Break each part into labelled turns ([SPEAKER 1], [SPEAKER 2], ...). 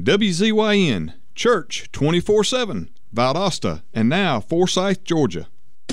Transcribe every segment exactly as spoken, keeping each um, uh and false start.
[SPEAKER 1] W Z Y N, Church twenty-four seven, Valdosta, and now Forsyth, Georgia.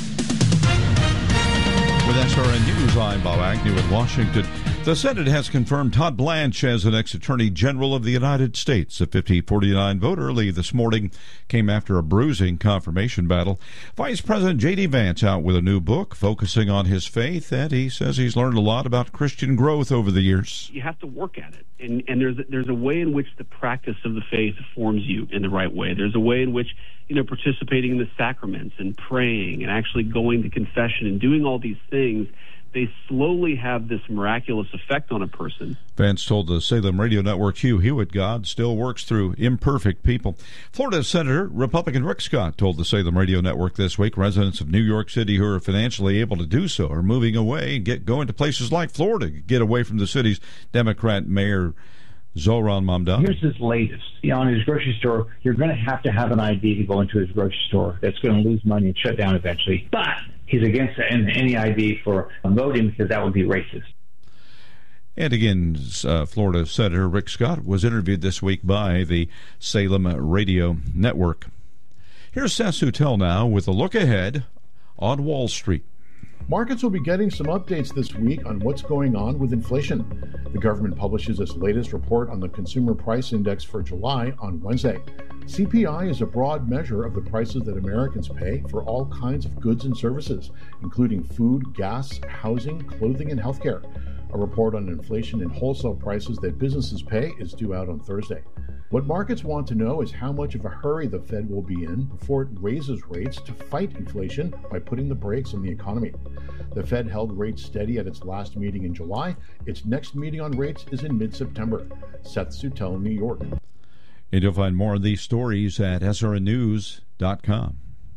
[SPEAKER 2] With S R N News, I'm Bob Agnew in Washington. The Senate has confirmed Todd Blanche as the next Attorney General of the United States. A fifty forty-nine vote early this morning came after a bruising confirmation battle. Vice President J D. Vance out with a new book focusing on his faith, and he says he's learned a lot about Christian growth over the years.
[SPEAKER 3] You have to work at it, and, and there's, there's a way in which the practice of the faith forms you in the right way. There's a way in which, you know, participating in the sacraments and praying and actually going to confession and doing all these things, they slowly have this miraculous effect on a person.
[SPEAKER 2] Vance told the Salem Radio Network, Hugh Hewitt, God still works through imperfect people. Florida Senator Republican Rick Scott told the Salem Radio Network this week residents of New York City who are financially able to do so are moving away and get going to places like Florida, get away from the city's Democrat mayor Zohran Mamdani.
[SPEAKER 4] Here's his latest. You know, in his grocery store, you're going to have to have an I D to go into his grocery store. That's going to lose money and shut down eventually. But he's against any I D for voting because that would be racist.
[SPEAKER 2] And again, uh, Florida Senator Rick Scott was interviewed this week by the Salem Radio Network. Here's Seth Suttel now with a look ahead on Wall Street.
[SPEAKER 5] Markets will be getting some updates this week on what's going on with inflation. The government publishes its latest report on the Consumer Price Index for July on Wednesday. C P I is a broad measure of the prices that Americans pay for all kinds of goods and services, including food, gas, housing, clothing, and healthcare. A report on inflation and wholesale prices that businesses pay is due out on Thursday. What markets want to know is how much of a hurry the Fed will be in before it raises rates to fight inflation by putting the brakes on the economy. The Fed held rates steady at its last meeting in July. Its next meeting on rates is in mid-September. Seth Suttel, New York.
[SPEAKER 2] And you'll find more of these stories at S R N news dot com.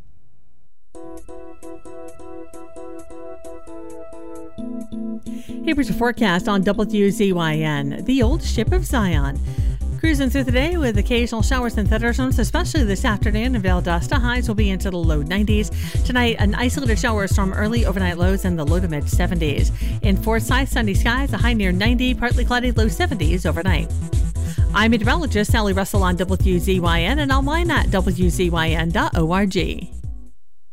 [SPEAKER 6] Here's your forecast on W Z Y N, the old ship of Zion. Cruising through the day with occasional showers and thunderstorms, especially this afternoon in Valdosta. Highs will be into the low nineties. Tonight, an isolated shower storm early, overnight lows in the low to mid seventies. In Forsyth, sunny skies, a high near ninety, partly cloudy, low seventies overnight. I'm meteorologist Sally Russell on W Z Y N and online at W Z Y N dot org.